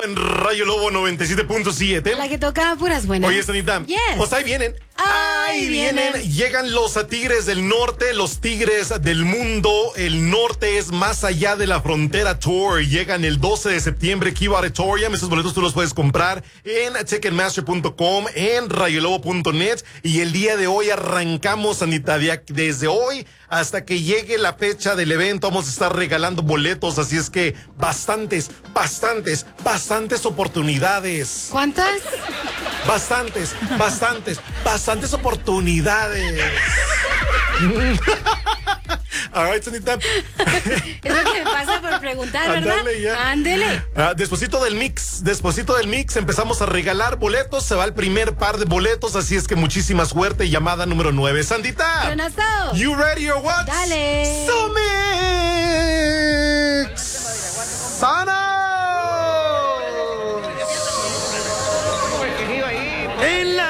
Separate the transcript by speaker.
Speaker 1: en Rayo Lobo 97.7.
Speaker 2: La que toca puras buenas.
Speaker 1: Oye, Sanita.
Speaker 2: Yes.
Speaker 1: Pues ahí vienen.
Speaker 2: Ahí vienen.
Speaker 1: Llegan los Tigres del Norte, los Tigres del mundo. El norte es más allá de la frontera tour. Llegan el 12 de septiembre aquí a Auditorium. Esos boletos tú los puedes comprar en Ticketmaster.com, en rayolobo.net. Y el día de hoy arrancamos, Sanita. Desde hoy hasta que llegue la fecha del evento vamos a estar regalando boletos. Así es que bastantes oportunidades.
Speaker 2: ¿Cuántas?
Speaker 1: Bastantes oportunidades. All right, Sanita.
Speaker 2: Es lo que me pasa por preguntar, ¿verdad?
Speaker 1: Ándale, ya.
Speaker 2: Ándele.
Speaker 1: Despuésito del mix empezamos a regalar boletos. Se va el primer par de boletos, así es que muchísima suerte. Llamada número 9. Sandita.
Speaker 2: Renato.
Speaker 1: You ready or what?
Speaker 2: Dale.
Speaker 1: So mix. Sana.